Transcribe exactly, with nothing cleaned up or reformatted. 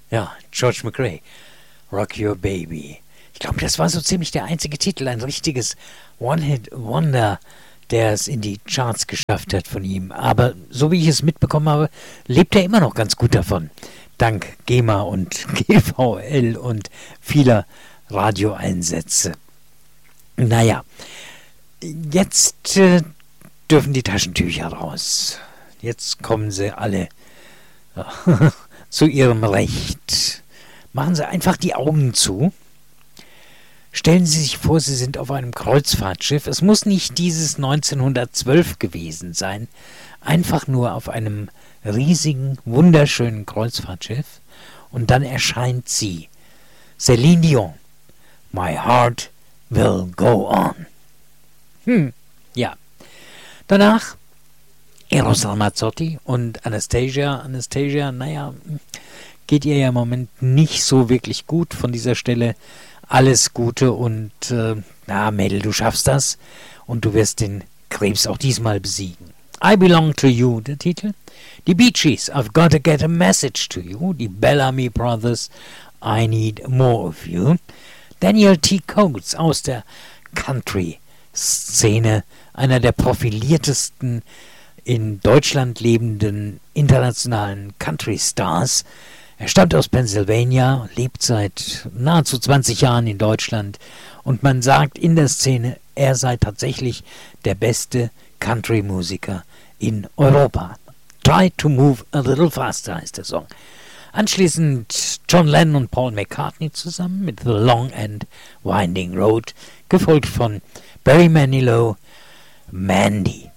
Ja, George McRae, Rock Your Baby. Ich glaube, das war so ziemlich der einzige Titel, ein richtiges One-Hit-Wonder, der es in die Charts geschafft hat von ihm. Aber so wie ich es mitbekommen habe, lebt er immer noch ganz gut davon. Dank GEMA und G V L und vieler Radioeinsätze. Naja, jetzt äh, dürfen die Taschentücher raus. Jetzt kommen sie alle äh, zu ihrem Recht. Machen Sie einfach die Augen zu. Stellen Sie sich vor, Sie sind auf einem Kreuzfahrtschiff. Es muss nicht dieses neunzehnhundertzwölf gewesen sein. Einfach nur auf einem riesigen, wunderschönen Kreuzfahrtschiff. Und dann erscheint sie. Céline Dion. My heart will go on. Hm, ja. Danach Eros Ramazzotti und Anastasia. Anastasia, naja, geht ihr ja im Moment nicht so wirklich gut. Von dieser Stelle alles Gute und, äh, na Mädel, du schaffst das und du wirst den Krebs auch diesmal besiegen. I Belong to You, der Titel. Die Bee Gees, I've Got to Get a Message to You. Die Bellamy Brothers, I Need More of You. Daniel T. Coates aus der Country-Szene, einer der profiliertesten in Deutschland lebenden internationalen Country-Stars. Er stammt aus Pennsylvania, lebt seit nahezu zwanzig Jahren in Deutschland und man sagt in der Szene, er sei tatsächlich der beste Country-Musiker in Europa. Try to Move a Little Faster heißt der Song. Anschließend John Lennon und Paul McCartney zusammen mit The Long and Winding Road, gefolgt von Barry Manilow, Mandy.